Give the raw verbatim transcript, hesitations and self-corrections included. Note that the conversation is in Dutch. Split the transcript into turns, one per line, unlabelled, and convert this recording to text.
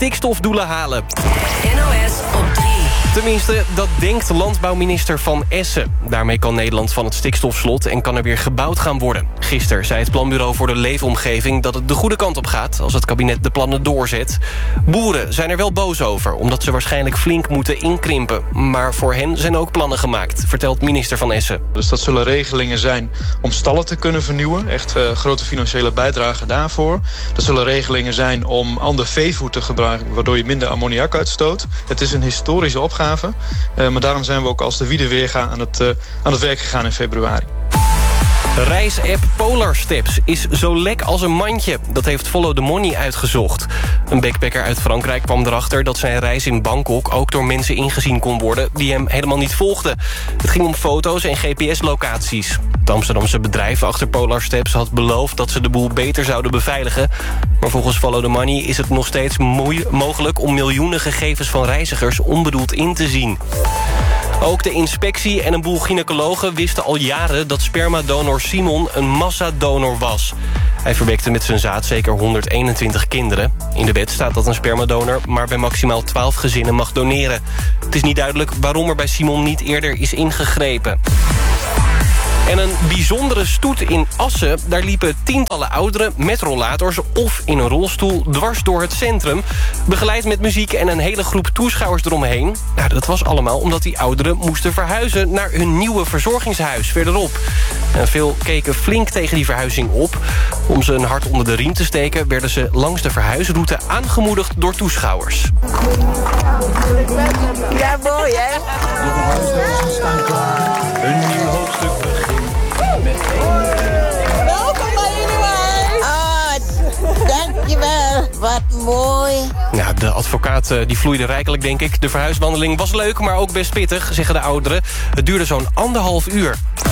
stikstofdoelen halen.
N O S op drie.
Tenminste, dat denkt landbouwminister Van Essen. Daarmee kan Nederland van het stikstofslot en kan er weer gebouwd gaan worden. Gisteren zei het Planbureau voor de Leefomgeving dat het de goede kant op gaat als het kabinet de plannen doorzet. Boeren zijn er wel boos over, omdat ze waarschijnlijk flink moeten inkrimpen. Maar voor hen zijn ook plannen gemaakt, vertelt minister Van Essen.
Dus dat zullen regelingen zijn om stallen te kunnen vernieuwen. Echt uh, grote financiële bijdrage daarvoor. Dat zullen regelingen zijn om ander veevoer te gebruiken, waardoor je minder ammoniak uitstoot. Het is een historische opgave. Uh, maar daarom zijn we ook als de wiede weerga aan het, uh, aan het werk gegaan in februari.
Reisapp Polar Steps is zo lek als een mandje. Dat heeft Follow the Money uitgezocht. Een backpacker uit Frankrijk kwam erachter dat zijn reis in Bangkok ook door mensen ingezien kon worden die hem helemaal niet volgden. Het ging om foto's en G P S-locaties. Het Amsterdamse bedrijf achter Polar Steps had beloofd dat ze de boel beter zouden beveiligen. Maar volgens Follow the Money is het nog steeds moe- mogelijk om miljoenen gegevens van reizigers onbedoeld in te zien. Ook de inspectie en een boel gynaecologen wisten al jaren dat spermadonor Simon een massadonor was. Hij verwekte met zijn zaad zeker honderdeenentwintig kinderen. In de wet staat dat een spermadonor maar bij maximaal twaalf gezinnen mag doneren. Het is niet duidelijk waarom er bij Simon niet eerder is ingegrepen. En een bijzondere stoet in Assen. Daar liepen tientallen ouderen met rollators of in een rolstoel dwars door het centrum. Begeleid met muziek en een hele groep toeschouwers eromheen. Nou, dat was allemaal omdat die ouderen moesten verhuizen naar hun nieuwe verzorgingshuis verderop. En veel keken flink tegen die verhuizing op. Om ze een hart onder de riem te steken werden ze langs de verhuisroute aangemoedigd door toeschouwers.
Ja, mooi hè?
De verhuisdozen staan klaar. Een nieuw hoofdstuk begint.
Welkom bij jullie huis. Ah, dankjewel. Wat mooi.
Ja, de advocaat die vloeide rijkelijk, denk ik. De verhuiswandeling was leuk, maar ook best pittig, zeggen de ouderen. Het duurde zo'n anderhalf uur.